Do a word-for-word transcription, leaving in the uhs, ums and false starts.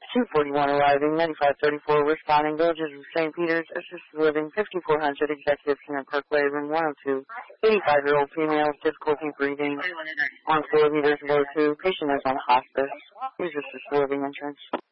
two forty-one arriving, ninety-five thirty-four responding, Villages of Saint Peter's, assisted living, fifty-four hundred Executive Center Parkway, room one oh two, eighty-five-year-old female, difficulty breathing, on floor heaters low two, patient is on hospice. Use assisted living entrance.